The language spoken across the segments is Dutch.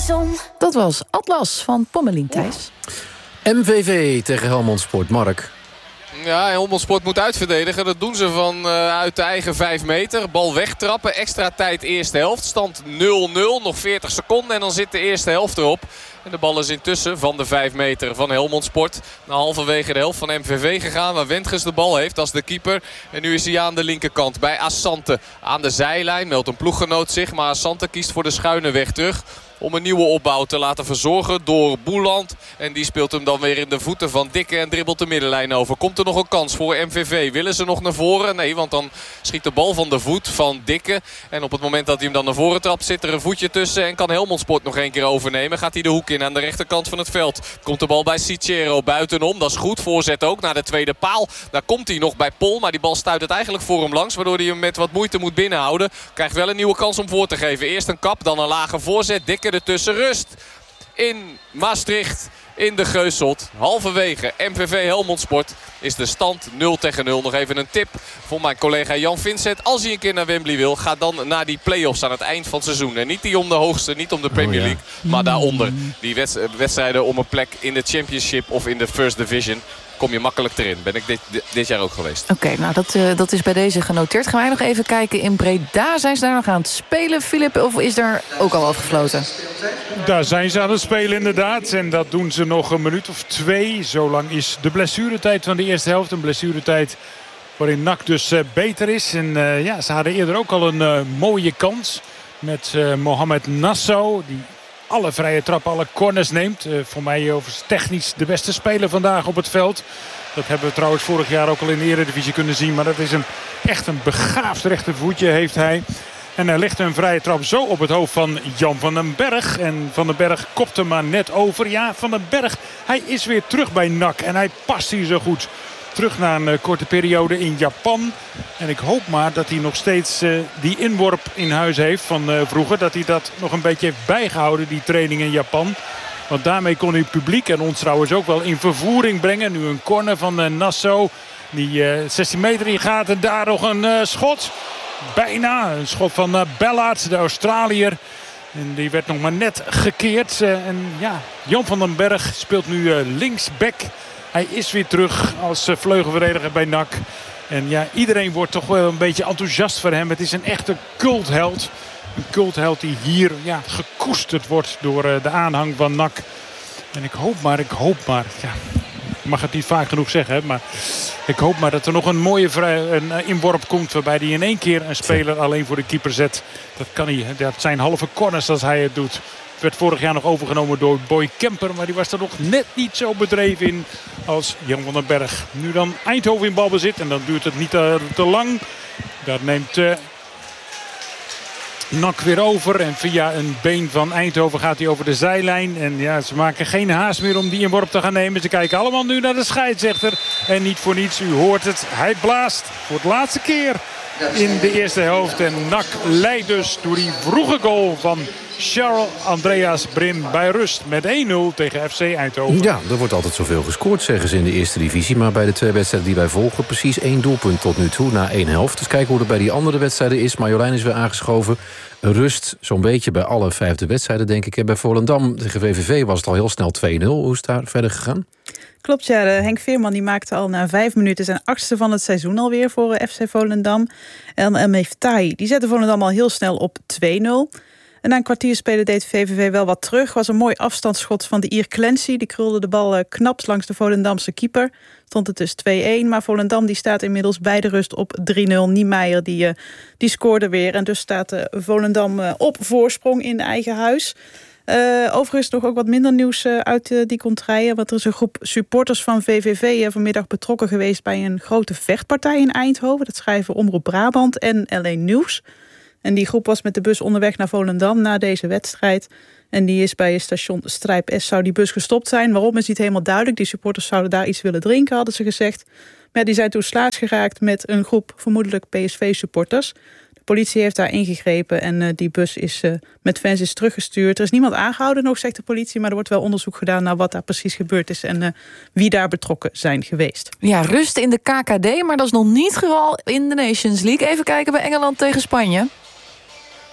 station. Dat was Atlas van Pommelien Thijs. MVV tegen Helmond Sport. Mark. Ja, Helmond Sport moet uitverdedigen. Dat doen ze uit de eigen 5 meter. Bal wegtrappen. Extra tijd eerste helft. Stand 0-0. Nog 40 seconden en dan zit de eerste helft erop. En de bal is intussen van de 5 meter van Helmond Sport naar halverwege de helft van MVV gegaan. Waar Wendges de bal heeft als de keeper. En nu is hij aan de linkerkant bij Assante. Aan de zijlijn meldt een ploeggenoot zich. Maar Assante kiest voor de schuine weg terug. Om een nieuwe opbouw te laten verzorgen door Boeland. En die speelt hem dan weer in de voeten van Dikke en dribbelt de middenlijn over. Komt er nog een kans voor MVV? Willen ze nog naar voren? Nee, want dan schiet de bal van de voet van Dikke. En op het moment dat hij hem dan naar voren trapt zit er een voetje tussen. En kan Helmond Sport nog één keer overnemen. Gaat hij de hoek in aan de rechterkant van het veld. Komt de bal bij Cicero buitenom. Dat is goed. Voorzet ook naar de tweede paal. Daar komt hij nog bij Pol. Maar die bal stuit het eigenlijk voor hem langs. Waardoor hij hem met wat moeite moet binnenhouden. Krijgt wel een nieuwe kans om voor te geven. Eerst een kap, dan een lage voorzet. Dikke ertussen, rust in Maastricht in de Geuselt. Halverwege MVV Helmond Sport is de stand 0-0. Nog even een tip voor mijn collega Jan Vincent. Als hij een keer naar Wembley wil, ga dan naar die play-offs aan het eind van het seizoen. En niet die om de hoogste, niet om de Premier League, maar daaronder. Die wedstrijden om een plek in de Championship of in de First Division. Kom je makkelijk erin. Ben ik dit jaar ook geweest. Oké, nou dat is bij deze genoteerd. Gaan wij nog even kijken in Breda. Zijn ze daar nog aan het spelen, Filip? Of is daar ook al afgefloten? Daar zijn ze aan het spelen inderdaad. En dat doen ze nog een minuut of 2. Zo lang is de blessuretijd van de eerste helft. Een blessuretijd waarin NAC dus beter is. En ze hadden eerder ook al een mooie kans. Met Mohamed Nassau. Die alle vrije trappen, alle corners neemt. Voor mij overigens technisch de beste speler vandaag op het veld. Dat hebben we trouwens vorig jaar ook al in de Eredivisie kunnen zien. Maar dat is echt een begaafd rechtervoetje heeft hij. En hij legt een vrije trap zo op het hoofd van Jan van den Berg. En Van den Berg kopt hem maar net over. Ja, Van den Berg, hij is weer terug bij NAC. En hij past hier zo goed. Terug na een korte periode in Japan. En ik hoop maar dat hij nog steeds die inworp in huis heeft van vroeger. Dat hij dat nog een beetje heeft bijgehouden, die training in Japan. Want daarmee kon hij het publiek en ons trouwens ook wel in vervoering brengen. Nu een corner van Nassau. Die 16 meter in gaat en daar nog een schot. Bijna een schot van Ballard, de Australiër. En die werd nog maar net gekeerd. En ja, Jan van den Berg speelt nu linksback. Hij is weer terug als vleugelverdediger bij NAC. En ja, iedereen wordt toch wel een beetje enthousiast voor hem. Het is een echte cultheld. Een cultheld die hier gekoesterd wordt door de aanhang van NAC. En ik hoop maar. Ja, ik mag het niet vaak genoeg zeggen. Maar ik hoop maar dat er nog een mooie inworp komt. Waarbij hij in één keer een speler alleen voor de keeper zet. Dat kan hij. Dat zijn halve corners als hij het doet. Het werd vorig jaar nog overgenomen door Boy Kemper. Maar die was er nog net niet zo bedreven in als Jan van den Berg. Nu dan Eindhoven in balbezit. En dan duurt het niet te lang. Daar neemt NAC weer over. En via een been van Eindhoven gaat hij over de zijlijn. En ja, ze maken geen haast meer om die inworp te gaan nemen. Ze kijken allemaal nu naar de scheidsrechter. En niet voor niets, u hoort het. Hij blaast voor de laatste keer in de eerste helft. En NAC leidt dus door die vroege goal van Charles Andreas Brim bij rust met 1-0 tegen FC Eindhoven. Ja, er wordt altijd zoveel gescoord, zeggen ze in de eerste divisie. Maar bij de 2 wedstrijden die wij volgen, precies 1 doelpunt tot nu toe na 1 helft. Dus kijken hoe het bij die andere wedstrijden is. Marjolein is weer aangeschoven. Rust zo'n beetje bij alle 5e wedstrijden, denk ik. En bij Volendam tegen VVV was het al heel snel 2-0. Hoe is het daar verder gegaan? Klopt, ja. Henk Veerman die maakte al na 5 minuten zijn 8e van het seizoen alweer voor FC Volendam. En El Meftai, die zette Volendam al heel snel op 2-0. En na een kwartier spelen deed VVV wel wat terug. Was een mooi afstandsschot van de Ier Clancy. Die krulde de bal knap langs de Volendamse keeper. Stond het dus 2-1. Maar Volendam die staat inmiddels bij de rust op 3-0. Niemeyer die scoorde weer. En dus staat Volendam op voorsprong in eigen huis. Overigens nog ook wat minder nieuws uit die contraien. Want er is een groep supporters van VVV vanmiddag betrokken geweest bij een grote vechtpartij in Eindhoven. Dat schrijven Omroep Brabant en LA Nieuws. En die groep was met de bus onderweg naar Volendam na deze wedstrijd. En die is bij station Strijp S, zou die bus gestopt zijn. Waarom is niet helemaal duidelijk. Die supporters zouden daar iets willen drinken, hadden ze gezegd. Maar die zijn toen slaags geraakt met een groep vermoedelijk PSV-supporters. De politie heeft daar ingegrepen en die bus is met fans is teruggestuurd. Er is niemand aangehouden nog, zegt de politie. Maar er wordt wel onderzoek gedaan naar wat daar precies gebeurd is en wie daar betrokken zijn geweest. Ja, rust in de KKD, maar dat is nog niet het geval in de Nations League. Even kijken bij Engeland tegen Spanje.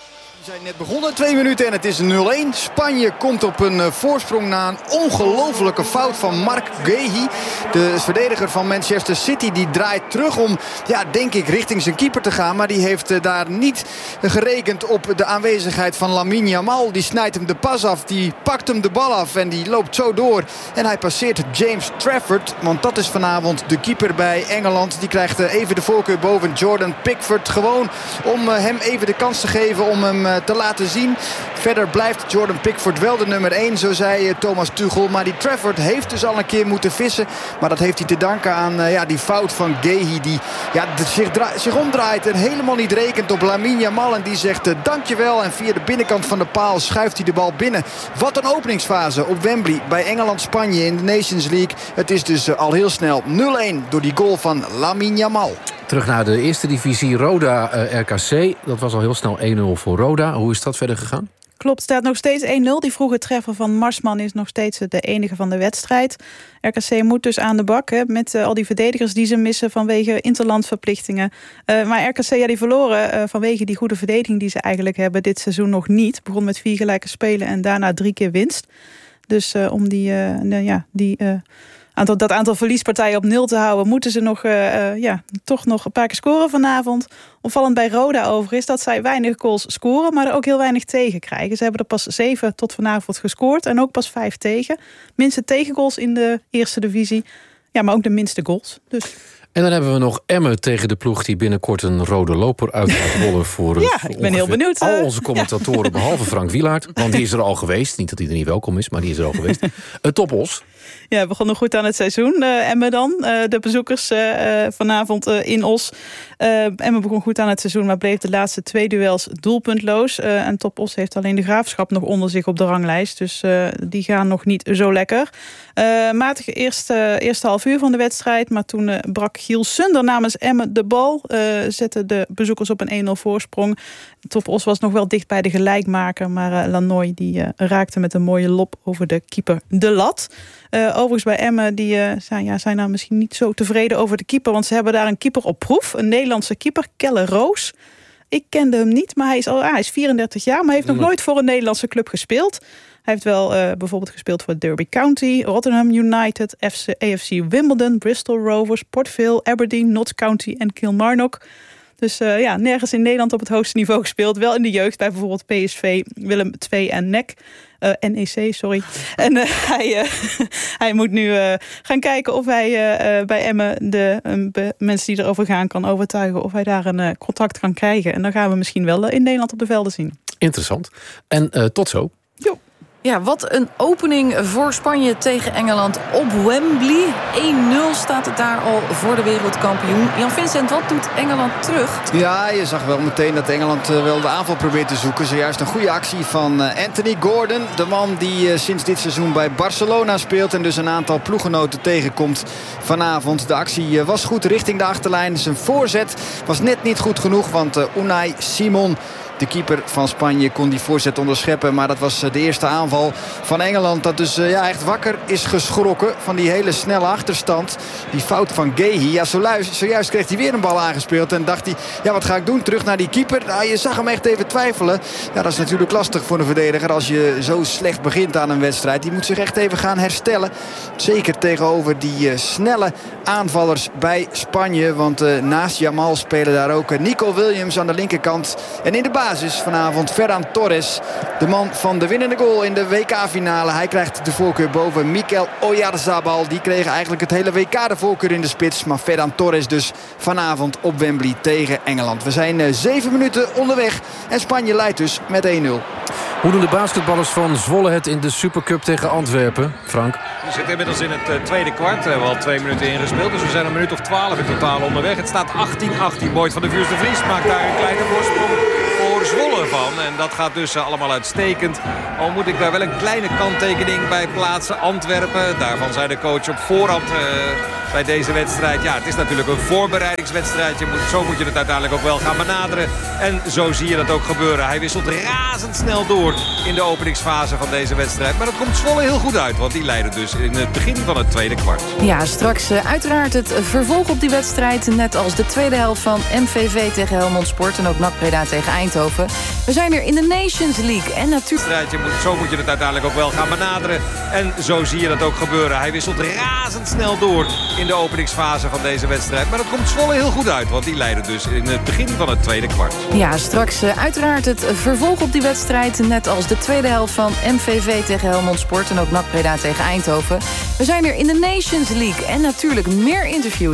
We zijn net begonnen, 2 minuten en het is 0-1. Spanje komt op een voorsprong na een ongelofelijke fout van Marc Guehi. De verdediger van Manchester City die draait terug om, denk ik, richting zijn keeper te gaan. Maar die heeft daar niet gerekend op de aanwezigheid van Lamine Yamal. Die snijdt hem de pas af, die pakt hem de bal af en die loopt zo door. En hij passeert James Trafford, want dat is vanavond de keeper bij Engeland. Die krijgt even de voorkeur boven Jordan Pickford. Gewoon om hem even de kans te geven om hem te laten zien. Verder blijft Jordan Pickford wel de nummer 1, zo zei Thomas Tuchel. Maar die Trafford heeft dus al een keer moeten vissen. Maar dat heeft hij te danken aan die fout van Guehi. Die zich omdraait en helemaal niet rekent op Lamine Yamal. En die zegt dankjewel. En via de binnenkant van de paal schuift hij de bal binnen. Wat een openingsfase op Wembley bij Engeland-Spanje in de Nations League. Het is dus al heel snel 0-1 door die goal van Lamine Yamal. Terug naar de eerste divisie, Roda RKC. Dat was al heel snel 1-0 voor Roda. Hoe is dat verder gegaan? Klopt, staat nog steeds 1-0. Die vroege treffer van Marsman is nog steeds de enige van de wedstrijd. RKC moet dus aan de bak met al die verdedigers die ze missen vanwege interlandverplichtingen. Maar RKC die verloren vanwege die goede verdediging die ze eigenlijk hebben dit seizoen nog niet. Begon met 4 gelijke spelen en daarna 3 keer winst. Dus om dat aantal verliespartijen op 0 te houden, moeten ze toch nog een paar keer scoren vanavond. Opvallend bij Roda over is dat zij weinig goals scoren, maar er ook heel weinig tegen krijgen. Ze hebben er pas 7 tot vanavond gescoord en ook pas 5 tegen. Minste tegengoals in de eerste divisie. Ja, maar ook de minste goals. Dus. En dan hebben we nog Emmen tegen de ploeg die binnenkort een rode loper uit gaat rollen voor ik ben heel benieuwd. Al onze commentatoren, behalve Frank Wielaert. Want die is er al geweest. Niet dat hij er niet welkom is, maar die is er al geweest. Top Os. Ja, we begonnen goed aan het seizoen. Emmen dan, de bezoekers vanavond in Os. Emmen begon goed aan het seizoen, maar bleef de laatste 2 duels doelpuntloos. En Top Os heeft alleen de Graafschap nog onder zich op de ranglijst. Dus die gaan nog niet zo lekker. Matig eerste half uur van de wedstrijd. Maar toen brak Giel Sunder namens Emmen de bal. Zette de bezoekers op een 1-0 voorsprong. Top Os was nog wel dicht bij de gelijkmaker. Maar Lanoy die raakte met een mooie lop over de keeper de lat. Overigens bij Emmen die zijn nou misschien niet zo tevreden over de keeper. Want ze hebben daar een keeper op proef. Een Nederlandse keeper, Kelle Roos. Ik kende hem niet, maar hij is 34 jaar. Maar heeft nog nooit voor een Nederlandse club gespeeld. Hij heeft wel bijvoorbeeld gespeeld voor Derby County, Rotherham United, AFC Wimbledon, Bristol Rovers, Port Vale, Aberdeen, Notts County en Kilmarnock. Dus nergens in Nederland op het hoogste niveau gespeeld. Wel in de jeugd bij bijvoorbeeld PSV, Willem II en NEC. NEC, sorry. En hij moet nu gaan kijken of hij bij Emmen de mensen die erover gaan kan overtuigen of hij daar een contact kan krijgen. En dan gaan we misschien wel in Nederland op de velden zien. Interessant. En tot zo. Jo. Ja, wat een opening voor Spanje tegen Engeland op Wembley. 1-0 staat het daar al voor de wereldkampioen. Jan Vincent, wat doet Engeland terug? Ja, je zag wel meteen dat Engeland wel de aanval probeert te zoeken. Zojuist een goede actie van Anthony Gordon. De man die sinds dit seizoen bij Barcelona speelt en dus een aantal ploeggenoten tegenkomt vanavond. De actie was goed richting de achterlijn. Zijn voorzet was net niet goed genoeg, want Unai Simon, de keeper van Spanje, kon die voorzet onderscheppen. Maar dat was de eerste aanval van Engeland. Dat dus echt wakker is geschrokken van die hele snelle achterstand. Die fout van Guehi. Ja, zojuist kreeg hij weer een bal aangespeeld. En dacht hij, wat ga ik doen? Terug naar die keeper. Nou, je zag hem echt even twijfelen. Ja, dat is natuurlijk lastig voor een verdediger als je zo slecht begint aan een wedstrijd. Die moet zich echt even gaan herstellen. Zeker tegenover die snelle aanvallers bij Spanje. Want naast Yamal spelen daar ook Nico Williams aan de linkerkant. En in de basis vanavond Ferran Torres. De man van de winnende goal in de WK-finale. Hij krijgt de voorkeur boven Mikel Oyarzabal. Die kregen eigenlijk het hele WK de voorkeur in de spits. Maar Ferran Torres dus vanavond op Wembley tegen Engeland. We zijn 7 minuten onderweg. En Spanje leidt dus met 1-0. Hoe doen de basketballers van Zwolle het in de Supercup tegen Antwerpen? Frank? We zitten inmiddels in het tweede kwart. We hebben al 2 minuten ingespeeld. Dus we zijn een minuut of 12 in totaal onderweg. Het staat 18-18. Boyd van der Vuurs de Vries maakt daar een kleine voorsprong voor Zwolle van. En dat gaat dus allemaal uitstekend. Al moet ik daar wel een kleine kanttekening bij plaatsen. Antwerpen, daarvan zei de coach op voorhand bij deze wedstrijd. Ja, het is natuurlijk een voorbereidingswedstrijd. Zo moet je het uiteindelijk ook wel gaan benaderen. En zo zie je dat ook gebeuren. Hij wisselt razendsnel door in de openingsfase van deze wedstrijd. Maar dat komt Zwolle heel goed uit. Want die leiden dus in het begin van het tweede kwart. Ja, straks uiteraard het vervolg op die wedstrijd. Net als de tweede helft van MVV tegen Helmond Sport. En ook NAC Breda tegen Eindhoven. We zijn er in de Nations League. En natuurlijk... Zo moet je het uiteindelijk ook wel gaan benaderen. En zo zie je dat ook gebeuren. Hij wisselt razendsnel door in de openingsfase van deze wedstrijd. Maar dat komt Zwolle heel goed uit. Want die leiden dus in het begin van het tweede kwart. Ja, straks uiteraard het vervolg op die wedstrijd. Net als de tweede helft van MVV tegen Helmond Sport. En ook NAC Breda tegen Eindhoven. We zijn er in de Nations League. En natuurlijk meer interviews.